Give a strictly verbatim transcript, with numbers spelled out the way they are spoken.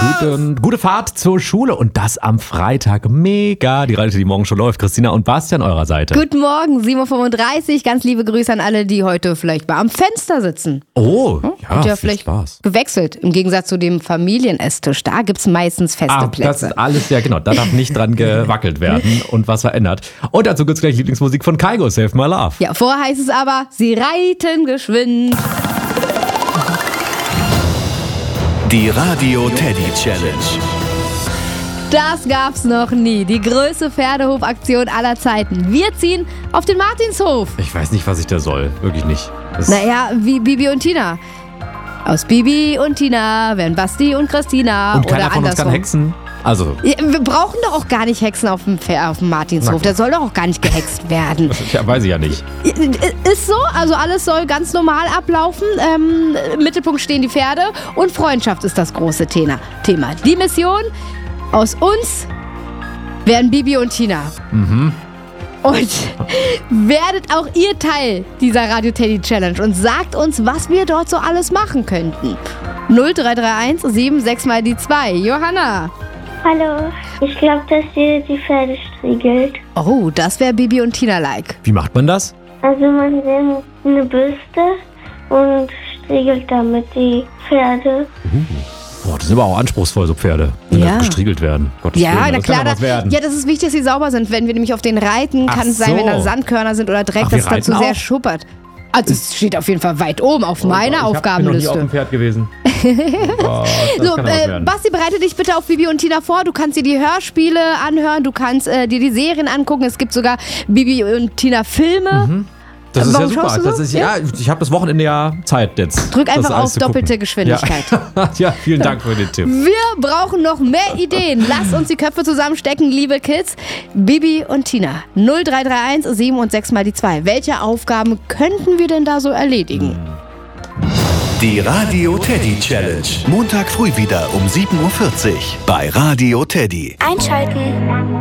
Gute, gute Fahrt zur Schule und das am Freitag. Mega. Die Radio, die morgen schon läuft. Christina und Basti an eurer Seite. Guten Morgen, sieben Uhr fünfunddreißig. Ganz liebe Grüße an alle, die heute vielleicht mal am Fenster sitzen. Oh, hm? ja, Hat ja viel vielleicht Spaß. gewechselt. Im Gegensatz zu dem Familienesstisch. Da gibt es meistens feste Ah, Plätze. das ist alles, ja genau. Da darf nicht dran gewackelt werden und was verändert. Und dazu gibt es gleich Lieblingsmusik von Kygo, Save My Love. Ja, vorher heißt es aber, sie reiten geschwind. Die Radio Teddy Challenge. Das gab's noch nie. Die größte Pferdehofaktion aller Zeiten. Wir ziehen auf den Martinshof. Ich weiß nicht, was ich da soll. Wirklich nicht. Das Naja, wie Bibi und Tina. Aus Bibi und Tina werden Basti und Christina. und keiner oder von uns kann andersrum. hexen. Also, Ja, wir brauchen doch auch gar nicht Hexen auf dem, Pfer- auf dem Martinshof. Da soll doch auch gar nicht gehext werden. ja, weiß ich ja nicht. Ist so, also alles soll ganz normal ablaufen. Ähm, Im Mittelpunkt stehen die Pferde und Freundschaft ist das große Thema. Thema. Die Mission, aus uns werden Bibi und Tina. Mhm. Und werdet auch ihr Teil dieser Radio Teddy Challenge und sagt uns, was wir dort so alles machen könnten. null drei drei eins sieben sechs mal die zwei. Johanna. Hallo, ich glaube, dass ihr die Pferde striegelt. Oh, das wäre Bibi und Tina-like. Wie macht man das? Also man nimmt eine Bürste und striegelt damit die Pferde. Boah, das sind aber auch anspruchsvoll, so Pferde, wenn Ja. da gestriegelt werden. Gottes Ja, Willen, na das klar. kann doch was Da, werden. ja, das ist wichtig, dass sie sauber sind. Wenn wir nämlich auf den reiten, Ach kann es sein, wenn da so. Sandkörner sind oder Dreck, Ach, dass wir es dazu reiten sehr auch? schuppert. Also es steht auf jeden Fall weit oben auf meiner Ich hab- bin noch nie auf Aufgabenliste. dem Pferd gewesen. Oh Gott, das So, kann doch was äh, werden. Basti, bereite dich bitte auf Bibi und Tina vor. Du kannst dir die Hörspiele anhören, du kannst äh, dir die Serien angucken. Es gibt sogar Bibi und Tina Filme. Das ist Warum ja super. schaust du so? Das ist, ja, ich habe das Wochenende ja Zeit jetzt. Drück das einfach alles auf zu gucken. doppelte Geschwindigkeit. Ja. ja, vielen Dank für den Tipp. Wir brauchen noch mehr Ideen. Lasst uns die Köpfe zusammenstecken, liebe Kids. Bibi und Tina. null drei drei eins sieben und sechs mal die zwei. Welche Aufgaben könnten wir denn da so erledigen? Die Radio Teddy Challenge. Montag früh wieder um sieben Uhr vierzig bei Radio Teddy. Einschalten.